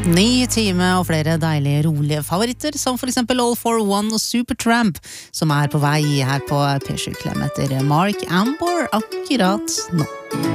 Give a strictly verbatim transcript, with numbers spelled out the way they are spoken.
Ny time og flere deilige, rolige favoritter, som for eksempel All for One og Supertramp, som er på vei her på P sju Klem etter Mark Ambor akkurat nå.